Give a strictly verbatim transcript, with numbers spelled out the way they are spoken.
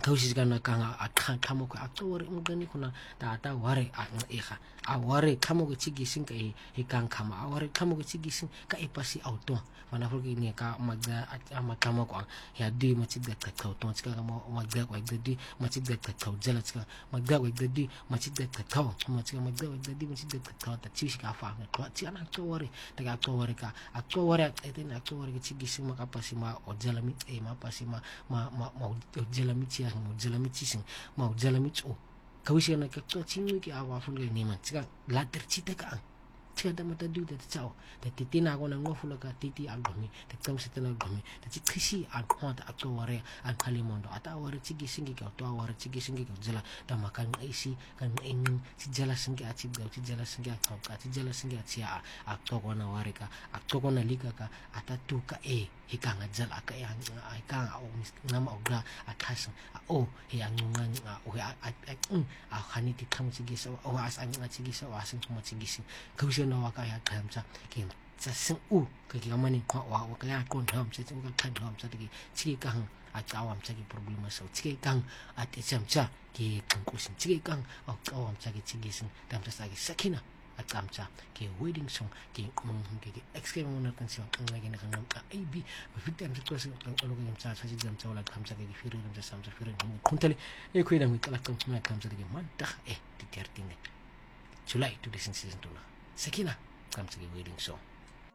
kausi kana kanga akha khamo ko akore mudani kuna ta ta ware a eha a ware khamo ko chigising ka e kang khama a ware khamo ko chigising ka e pasi auto mana fulki ni ka magda ama khamo ko ya di machid da ka to chika ka magda ko di machid da ka to jala chika magda ko di machid da ka to machika magda ko di machid da ka to ta chishi ka fa ko chi ana to ware ta ka to ware ka a to ware e tin a to ware ki chigising ma ka pasi ma o jala mi e ma pasi ma ma ma o jala mi chi mo jala mi chi sing ma o jala mi o kausi na ka to chingi ki awa fulki ni man chika la ter chite ka chada mata du de chao de titina ko na ngofula ka titi algomi de kam sitana algomi de chikisi alkhonta akto ware al khalimondo ata ware chigi singi ka to ware chigi singi ka jala da makan isi kan engin si jala singi a chib si jala singi a ka si jala singi a chia akto ko na ware ka akto ko na lika ka ata tu ka e hikanga jala ka ya hikanga o nama ogra akasan o he angungan o a a khaniti kam chigi sa o as an chigi sa asin kuma chigi sing kausi na waka ya kamsa kin sa sing u ka ki amani kwa wa ka ya kon tham sa chung ka khan tham sa ki chi kang a chawam sa ki problema sa chi kang a ti cham cha ki kang kusin chi kang a chawam sa ki chi sing tam sa ki sakina a cham cha ki wedding song ki um ki exclaim na kan sa ang lagi na kan ka ab fitam sa to sa ang lagi sa sa jam sa wala kam sa ki firu sa sam sa firu ni kuntali e ko ida mi kala kam sa kam sa ki man ta e ti tertine July to this season to na Sakina comes to the wedding song.